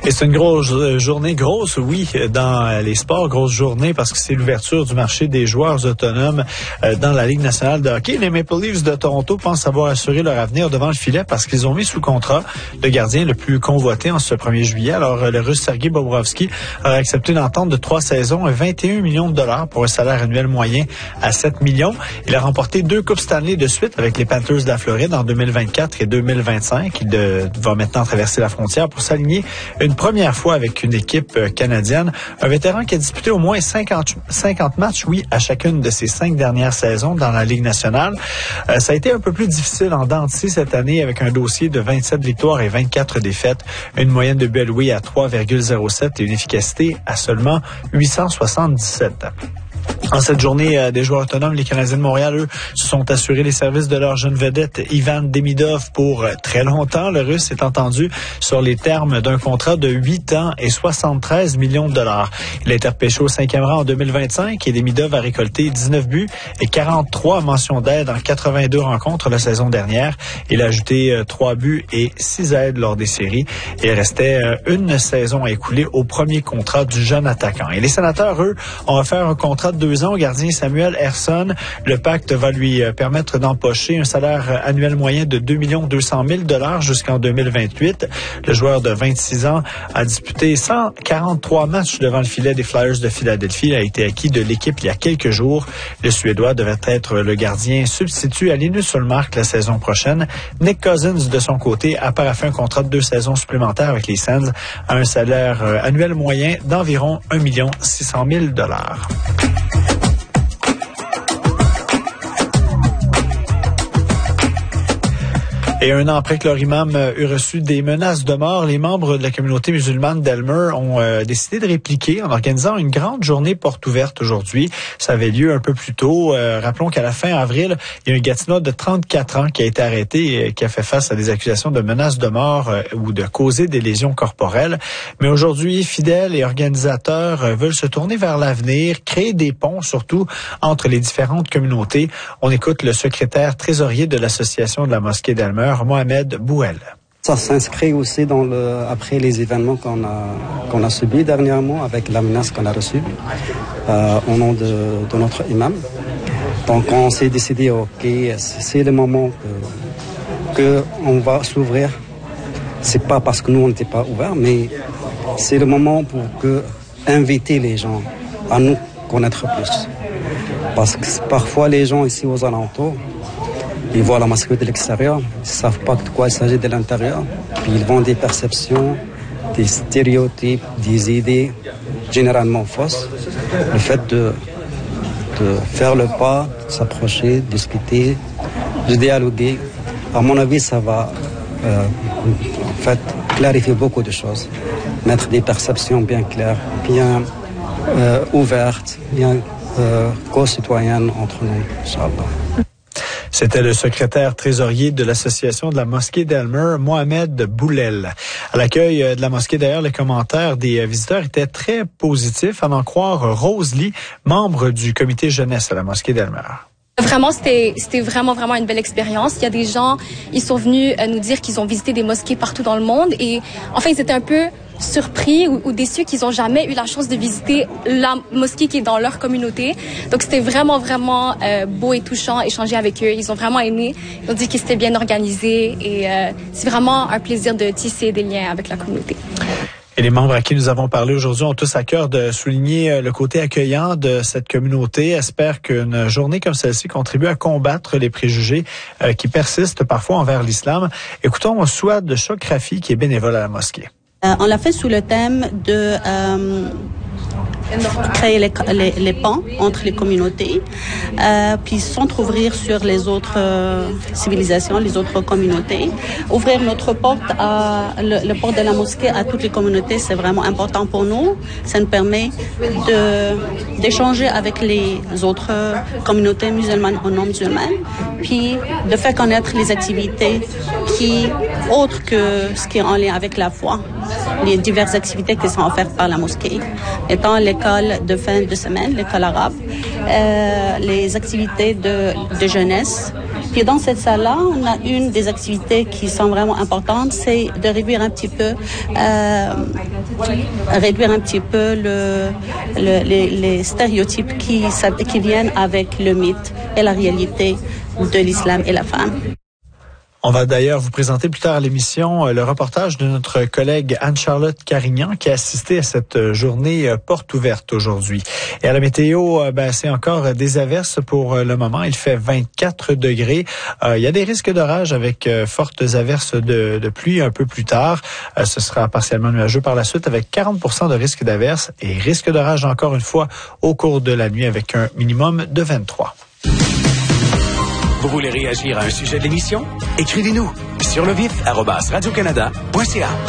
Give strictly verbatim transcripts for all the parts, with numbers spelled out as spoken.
Et c'est une grosse journée, grosse, oui, dans les sports, grosse journée parce que c'est l'ouverture du marché des joueurs autonomes dans la Ligue nationale de hockey. Les Maple Leafs de Toronto pensent avoir assuré leur avenir devant le filet parce qu'ils ont mis sous contrat le gardien le plus convoité en ce premier juillet. Alors, le Russe Sergei Bobrovsky a accepté une entente de trois saisons et vingt et un millions de dollars pour un salaire annuel moyen à sept millions. Il a remporté deux Coupes Stanley de suite avec les Panthers de la Floride en deux mille vingt-quatre et deux mille vingt-cinq. Il de, va maintenant traverser la frontière pour s'aligner une première fois avec une équipe canadienne. Un vétéran qui a disputé au moins cinquante, cinquante matchs, oui, à chacune de ses cinq dernières saisons dans la Ligue nationale. Euh, ça a été un peu plus difficile en dents de scie cette année avec un dossier de vingt-sept victoires et vingt-quatre défaites, une moyenne de buts alloués à trois virgule zéro sept et une efficacité à seulement huit cent soixante-dix-sept. En cette journée euh, des joueurs autonomes, les Canadiens de Montréal, eux, se sont assurés les services de leur jeune vedette Ivan Demidov pour euh, très longtemps. Le Russe est entendu sur les termes d'un contrat de huit ans et soixante-treize millions de dollars. Il a été repêché au cinquième rang en deux mille vingt-cinq et Demidov a récolté dix-neuf buts et quarante-trois mentions d'aide en quatre-vingt-deux rencontres la saison dernière. Il a ajouté euh, trois buts et six aides lors des séries. Et il restait euh, une saison à écouler au premier contrat du jeune attaquant. Et les Sénateurs, eux, ont offert un contrat de deux ans au gardien Samuel Ersson. Le pacte va lui permettre d'empocher un salaire annuel moyen de deux millions deux cent mille dollars jusqu'en deux mille vingt-huit. Le joueur de vingt-six ans a disputé cent quarante-trois matchs devant le filet des Flyers de Philadelphie. Il a été acquis de l'équipe il y a quelques jours. Le Suédois devrait être le gardien substitut à Linus Ullmark la saison prochaine. Nick Cousins, de son côté, a paraphé un contrat de deux saisons supplémentaires avec les Sens à un salaire annuel moyen d'environ un million six cent mille dollars. Et un an après que leur imam eut reçu des menaces de mort, les membres de la communauté musulmane d'Elmer ont euh, décidé de répliquer en organisant une grande journée porte ouverte aujourd'hui. Ça avait lieu un peu plus tôt. Euh, rappelons qu'à la fin avril, il y a un Gatineau de trente-quatre ans qui a été arrêté et qui a fait face à des accusations de menaces de mort euh, ou de causer des lésions corporelles. Mais aujourd'hui, fidèles et organisateurs euh, veulent se tourner vers l'avenir, créer des ponts surtout entre les différentes communautés. On écoute le secrétaire trésorier de l'association de la mosquée d'Elmer, Mohamed Bouel. Ça s'inscrit aussi dans le, après les événements qu'on a, qu'on a subis dernièrement avec la menace qu'on a reçue euh, au nom de, de notre imam. Donc on s'est décidé, ok, c'est le moment que, que on va s'ouvrir. C'est pas parce que nous on n'était pas ouverts, mais c'est le moment pour que inviter les gens à nous connaître plus. Parce que parfois les gens ici aux alentours, ils voient la mosquée de l'extérieur, ils ne savent pas de quoi il s'agit de l'intérieur. Puis ils ont des perceptions, des stéréotypes, des idées généralement fausses. Le fait de, de faire le pas, de s'approcher, discuter, de dialoguer, à mon avis, ça va euh, en fait clarifier beaucoup de choses. Mettre des perceptions bien claires, bien euh, ouvertes, bien euh, co-citoyennes entre nous, Inch'Allah. C'était le secrétaire trésorier de l'association de la mosquée d'Elmer, Mohamed Boulel. À l'accueil de la mosquée, d'ailleurs, les commentaires des visiteurs étaient très positifs, à en croire Rose Lee, membre du comité jeunesse à la mosquée d'Elmer. Vraiment, c'était, c'était vraiment, vraiment une belle expérience. Il y a des gens, ils sont venus nous dire qu'ils ont visité des mosquées partout dans le monde et en fait, ils étaient un peu surpris ou, ou déçus qu'ils n'ont jamais eu la chance de visiter la mosquée qui est dans leur communauté. Donc, c'était vraiment, vraiment euh, beau et touchant, échanger avec eux. Ils ont vraiment aimé. Ils ont dit que c'était bien organisé et euh, c'est vraiment un plaisir de tisser des liens avec la communauté. Et les membres à qui nous avons parlé aujourd'hui ont tous à cœur de souligner le côté accueillant de cette communauté. Espèrent qu'une journée comme celle-ci contribue à combattre les préjugés euh, qui persistent parfois envers l'islam. Écoutons Souad Chokrafi, qui est bénévole à la mosquée. Euh, on l'a fait sous le thème de euh, créer les, les, les ponts entre les communautés, euh, puis s'entrouvrir sur les autres euh, civilisations, les autres communautés. Ouvrir notre porte, à, le, le porte de la mosquée à toutes les communautés, c'est vraiment important pour nous. Ça nous permet de, d'échanger avec les autres communautés musulmanes ou non musulmanes, puis de faire connaître les activités qui, autres que ce qui est en lien avec la foi, les diverses activités qui sont offertes par la mosquée, étant l'école de fin de semaine, l'école arabe, euh, les activités de, de jeunesse, Puis dans cette salle-là, on a une des activités qui sont vraiment importantes, c'est de réduire un petit peu, euh, réduire un petit peu le, le, les, les stéréotypes qui, qui viennent avec le mythe et la réalité de l'islam et la femme. On va d'ailleurs vous présenter plus tard à l'émission le reportage de notre collègue Anne-Charlotte Carignan qui a assisté à cette journée porte ouverte aujourd'hui. Et à la météo, ben, c'est encore des averses pour le moment. Il fait vingt-quatre degrés. Euh, il y a des risques d'orage avec euh, fortes averses de, de pluie un peu plus tard. Euh, ce sera partiellement nuageux par la suite avec quarante pour cent de risque d'averses et risque d'orage encore une fois au cours de la nuit avec un minimum de vingt-trois. Vous voulez réagir à un sujet de l'émission? Écrivez-nous sur le vif arobase radio-canada point c a.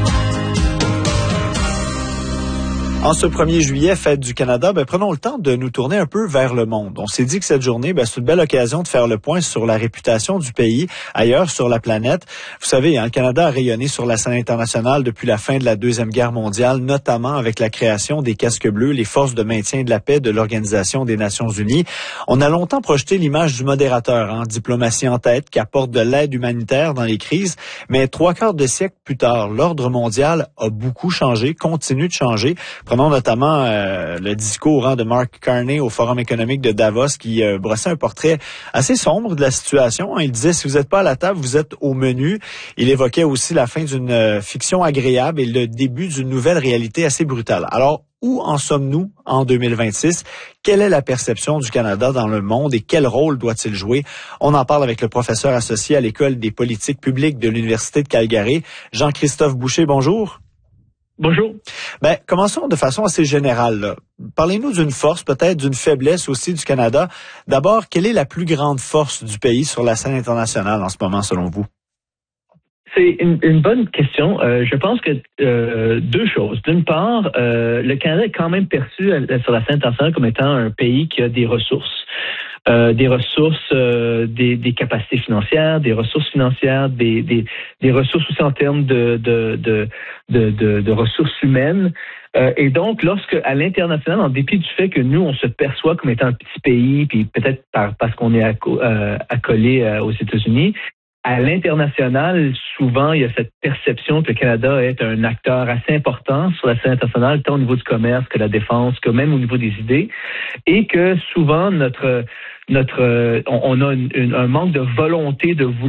En ce premier juillet, fête du Canada, ben, prenons le temps de nous tourner un peu vers le monde. On s'est dit que cette journée, ben, c'est une belle occasion de faire le point sur la réputation du pays ailleurs sur la planète. Vous savez, hein, le Canada a rayonné sur la scène internationale depuis la fin de la Deuxième Guerre mondiale, notamment avec la création des Casques bleus, les forces de maintien de la paix de l'Organisation des Nations unies. On a longtemps projeté l'image du modérateur, hein, diplomatie en tête, qui apporte de l'aide humanitaire dans les crises. Mais trois quarts de siècle plus tard, l'ordre mondial a beaucoup changé, continue de changer. Prenons notamment euh, le discours hein, de Mark Carney au Forum économique de Davos qui euh, brossait un portrait assez sombre de la situation. Il disait, si vous n'êtes pas à la table, vous êtes au menu. Il évoquait aussi la fin d'une euh, fiction agréable et le début d'une nouvelle réalité assez brutale. Alors, où en sommes-nous en deux mille vingt-six? Quelle est la perception du Canada dans le monde et quel rôle doit-il jouer? On en parle avec le professeur associé à l'École des politiques publiques de l'Université de Calgary, Jean-Christophe Boucher. Bonjour. Bonjour. Ben, commençons de façon assez générale, là. Parlez-nous d'une force, peut-être d'une faiblesse aussi du Canada. D'abord, quelle est la plus grande force du pays sur la scène internationale en ce moment, selon vous? C'est une, une bonne question. Euh, je pense que euh, deux choses. D'une part, euh, le Canada est quand même perçu euh, sur la scène internationale comme étant un pays qui a des ressources. Euh, des ressources, euh, des, des capacités financières, des ressources financières, des, des, des ressources aussi en termes de, de, de, de, de, de ressources humaines. Euh, et donc, lorsque à l'international, en dépit du fait que nous, on se perçoit comme étant un petit pays, puis peut-être par, parce qu'on est acco- euh, accolé euh, aux États-Unis, à l'international, souvent, il y a cette perception que le Canada est un acteur assez important sur la scène internationale, tant au niveau du commerce que la défense, que même au niveau des idées, et que souvent, notre notre on, on a une, une, un manque de volonté de vouloir